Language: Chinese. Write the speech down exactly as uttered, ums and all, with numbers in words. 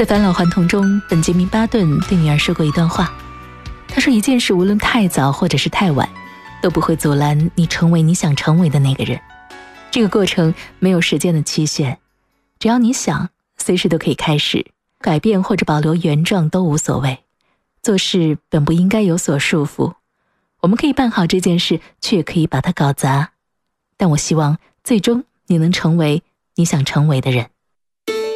在《返老还童》中，本杰明·巴顿对女儿说过一段话。他说，一件事无论太早或者是太晚，都不会阻拦你成为你想成为的那个人。这个过程没有时间的期限，只要你想，随时都可以开始。改变或者保留原状都无所谓。做事本不应该有所束缚，我们可以办好这件事，却也可以把它搞砸。但我希望最终你能成为你想成为的人。